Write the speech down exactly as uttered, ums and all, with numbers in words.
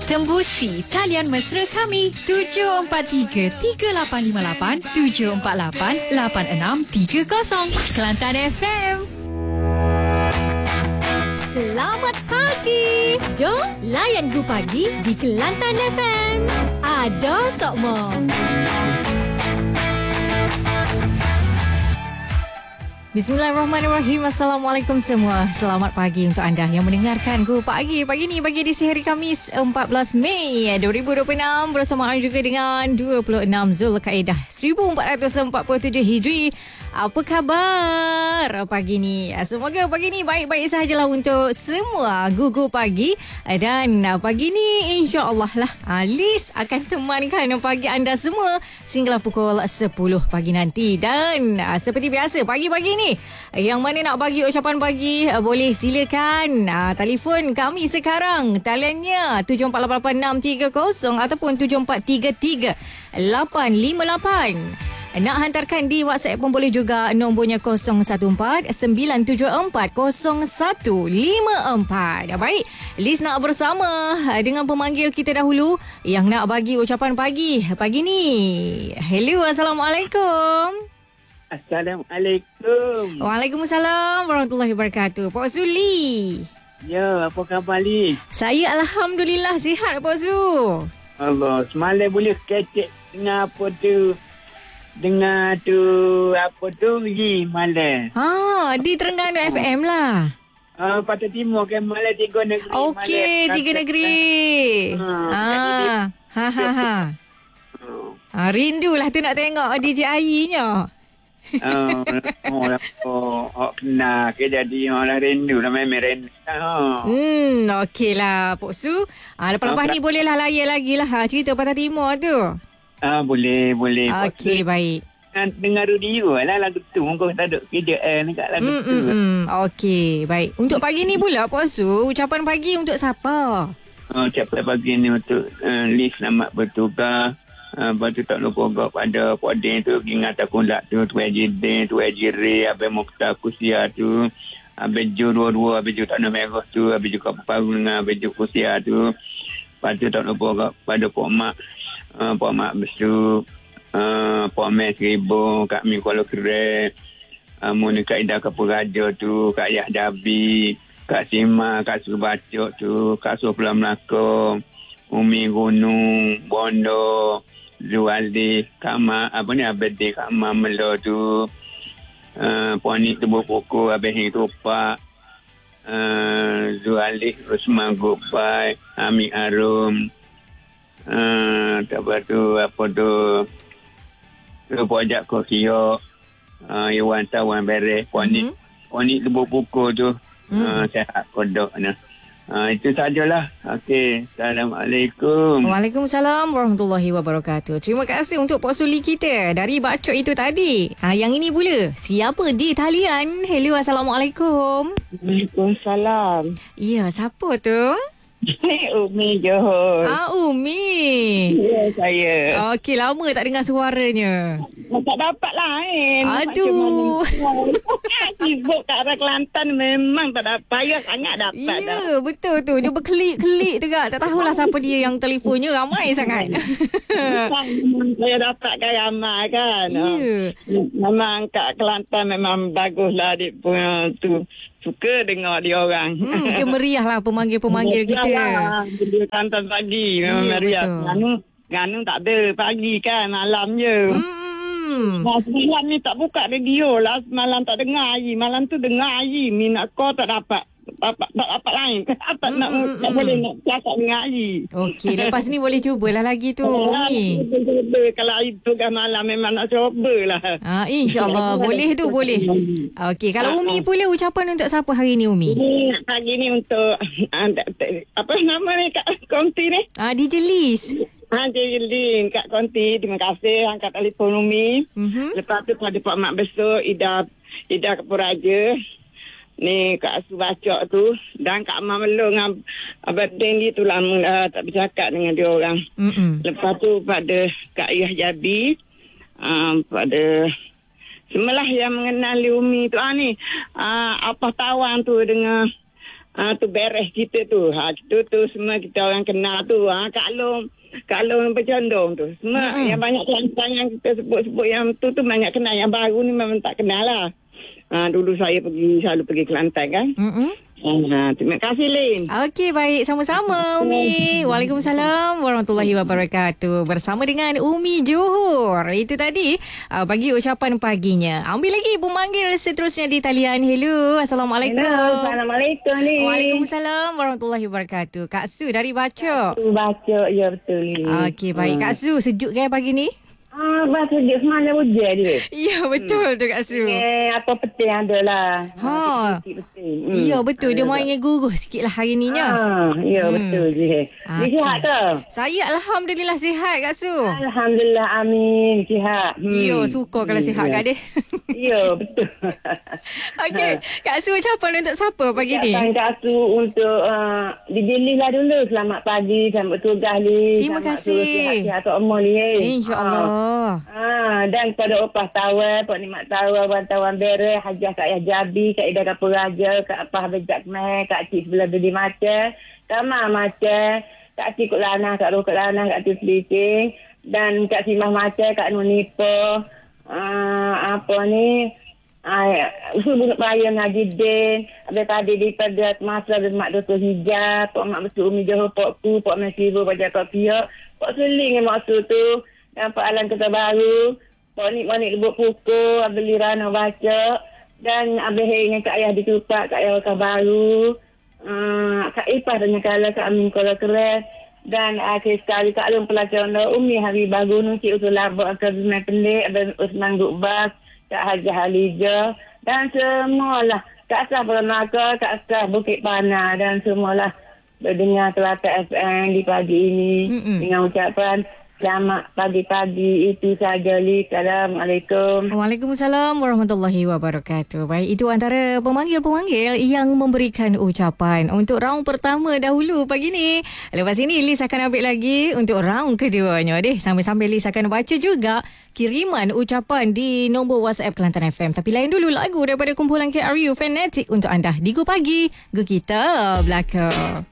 Tembusi talian mesra kami tujuh empat tiga tiga lapan lima lapan tujuh empat lapan lapan enam tiga kosong. Kelantan F M. Selamat pagi. Jom layan Gu Pagi di Kelantan F M. Ada Sokmo. Bismillahirrahmanirrahim. Assalamualaikum semua. Selamat pagi untuk anda yang mendengarkan Gu Pagi. Pagi ni pagi di hari Khamis empat belas Mei dua ribu dua puluh enam bersamaan juga dengan dua puluh enam Zulkaidah seribu empat ratus empat puluh tujuh Hijri. Apa khabar pagi ni? Semoga pagi ni baik-baik sahajalah untuk semua Gugu Pagi. Dan pagi ni insya-Allah lah Liz akan temankan pagi anda semua sehinggalah pukul sepuluh pagi nanti. Dan seperti biasa pagi-pagi ni yang mana nak bagi ucapan pagi boleh silakan telefon kami sekarang. Taliannya tujuh empat lapan enam tiga kosong ataupun tujuh empat tiga tiga lapan lima lapan. Nak hantarkan di WhatsApp pun boleh juga. Nombornya kosong satu empat sembilan tujuh empat kosong satu lima empat. Baik, Liz nak bersama dengan pemanggil kita dahulu yang nak bagi ucapan pagi pagi ni. Hello, Assalamualaikum. Assalamualaikum. Waalaikumsalam warahmatullahi wabarakatuh. Pak Suli. Ya, apa khabar Liz? Saya Alhamdulillah sihat Pak Su. Allah, semalam boleh kecek dengan apa tu? Dengar tu apa tu pergi malam. Ha, di Terengganu F M lah. Ah, uh, Pantai Timur kan malam tiga negeri. Okey, malam, tiga negeri. Ha. Ah, ha ha ha. Ha, rindulah tu nak tengok D J Ayi-nya. Oh, oh, oh, oh, kena ke jadi orang rindu lah memang rindu. Ha. Hmm, okeylah Pak Su. Ah, lepas-lepas Oh, ni bolehlah layan lagi lah cerita Pantai Timur tu. Ah, boleh, boleh. Okey, baik. Dengar radio lah lagu tu. Mungkin tak ada kerja eh, dekat lagu Hmm, tu. hmm, hmm. Okey, baik. Untuk pagi ni pula Pak Su, ucapan pagi untuk siapa? Oh, ucapan pagi ni untuk uh, Liz selamat bertugas. Uh, lepas tu tak lupa juga pada Podin tu, ingat aku nak tu, tu Ejidin, tu Ejiri, Abang Mokhtar Kusia tu, Abang Ju dua-dua, Abang Ju tak nak merah tu, Abang Ju Kaparu dengan Abang Ju Kusia tu. Lepas tu tak lupa juga pada Pok Mak, uh, Pok Mak Besu, uh, Pok Mek Seribu, Kak Mi Kuala Kere, uh, Muni Kak Ida Kapur Raja tu, Kak Yah Dabi, Kak Sima, Kak Surbacok tu, Kak Sofla Melaka, Umi Gunung, Bondo, Zualdi, Kak Ma, apa ni, Abedi, Kak Ma Melo tu, uh, Puan Tubuh Pokok, Abedi Tupak, uh, Zualdi, Rosman Gopai, Ami Arum, uh, apa tu, apa tu, tu Pojak Kokiok, uh, Iwan Tawan Bereh, Puan mm-hmm. Puan Tubuh Pokok tu, mm. uh, Sehat Kodok ni. Ha, itu sajalah. Okey. Assalamualaikum. Waalaikumsalam warahmatullahi wabarakatuh. Terima kasih untuk Pak Suli kita dari bacot itu tadi. Ha, yang ini pula. Siapa di talian? Hello, Assalamualaikum. Waalaikumsalam. Ya, siapa tu? Umi Johor. Ah, Umi. Ya, saya. Okey, lama tak dengar suaranya. Tak dapat lain. Aduh. Sibuk kat arah Kelantan memang tak dapat. Payah sangat dapat. Ya, dah. Betul tu. Dia berkelik-kelik tegak. Tak tahulah siapa dia yang telefonnya. Ramai sangat. Saya dapatkan ramai kan. Ya. Memang kat Kelantan memang baguslah dia punya tu. Suka dengar dia orang. Hmm, dia meriah lah pemanggil-pemanggil kita. Ya, dia Kelantan pagi. Memang Ya, meriah. betul. Nganu, nganu tak ada pagi kan. Malam je. Hmm. Nah, semalam ni tak buka radio lah. Semalam tak dengar Ayi. Malam tu dengar Ayi. Minat call tak dapat. Tak dapat, tak dapat lain. Tak, nak, Mm, tak mm, boleh mm. nak cakap dengan Ayi. Okey, lepas ni boleh cubalah lagi tu, Umi. Cuba. Kalau itu kan malam memang nak cuba lah. Ha, InsyaAllah. Boleh tu, boleh. Okey, kalau Umi pula ucapan untuk siapa hari ni, Umi? Ini pagi ni untuk apa nama ni Kak Konti ni? Ah, D J Liz. Ha, Jelin Kak Konti. Terima kasih angkat telefon Umi. Mhm. Lepas tu pada Pak Mak Besar, Ida Ida Kapuraja. Ni Kak Subacok tu. Dan Kak Mak Melo dengan Abang Dendi tu lama dah tak bercakap dengan dia orang. Mm-mm. Lepas tu pada Kak Yah Jabi. Um, pada Semalah yang mengenali Umi tu. Ah, ni. Ah, apa tawan tu dengan Ha, tu beres kita tu. Ha, tu tu semua kita orang kenal tu. Ha, Kak Long, Kak Long Bercondong tu. Semua mm-hmm. yang banyak kelantang yang kita sebut-sebut yang tu tu banyak kenal. Yang baru ni memang tak kenal lah. Ha, dulu saya pergi selalu pergi Kelantan kan. Mm-hmm. Ha, terima kasih Lin. Okey, baik, sama-sama Umi. Waalaikumsalam warahmatullahi wabarakatuh. Bersama dengan Umi Johor. Itu tadi uh, bagi ucapan paginya. Ambil lagi pemanggil seterusnya di talian. Hello, Assalamualaikum. Hello, Assalamualaikum ni. Waalaikumsalam warahmatullahi wabarakatuh. Kak Su dari Bacok. Su Bacok, ya betul ni. Okey, baik. Kak Su, sejuk ke pagi ni? Ah, bahasa dia semalam hujan dia. Ya, betul hmm. tu Kak Su. Eh, apa peting ada lah. Ha. Peting. Hmm. Ya, betul. Dia main guruh sikit lah hari ni nya. Ah, ya, hmm. betul je. Okay. Dia sihat ke? Saya Alhamdulillah sihat Kak Su. Alhamdulillah, amin. Sihat. Hmm. Ya, suka kalau hmm. sihat Kak dia. Ya, betul. Okey, Kak Su ucapan untuk siapa pagi ni? Ucapan Kak Su untuk uh, Didili lah dulu. Selamat pagi, selamat tugas ni. Terima selamat kasih. Sihat-sihat Tok Omol ni. InsyaAllah. Ah, dan pada Opah Tawar, Pak Nikmat Tawar, Bantawan Bere, Hajah Kak Yah Jabi, Kak Ida Kapur Raja, Kak Apah Bejak Meh, Kak Cik Sebelah Bedi Macam, Kak Ma Macam, Kak Cik Kut Lanah, Kak Rukut Lanah, Kak Tus Licing, dan Kak Simah Macam, Kak Nunipo, uh, apa ni, Uh, usul bunuh payah ngaji din. Habis tadi daripada masa Mak Doktor Hijab, Pak Mak Betul Umi Johor, Pak Pu, Pak Mesibu, Pak Jakob Piok, Pak Suling yang maksud tu, dan Pak Alan Kota Baru, Pak Nik-Nik Lebuk Pukul, Abel Lirana Baca, dan Abel Hei Kak Ayah Ditupak, Kak Ayah Wakar Baru, uh, Kak Ipah dan Kala, Kak Amin Kola Keres, dan akhir sekali Kak Long Pelajaran Umi Habibah Gunung, Cik Usul Labak, Kak Zumai Pendek, Abel Usman Gukbas, Kak Hajah Halijah dan semualah Kak Asah Peramaka, Kak Asah Bukit Panah dan semualah berdengar Kelate F M di pagi ini mm-mm. dengan ucapan selamat pagi-pagi. Itu saja li. Assalamualaikum. Waalaikumsalam warahmatullahi wabarakatuh. Baik, itu antara pemanggil-pemanggil yang memberikan ucapan untuk round pertama dahulu pagi ni. Lepas ini Liz akan ambil lagi untuk round keduanya deh. Sambil-sambil Liz akan baca juga kiriman ucapan di nombor WhatsApp Kelantan F M. Tapi lain dulu lagu daripada kumpulan K R U Fanatic untuk anda di Go Pagi. Go kita belakang.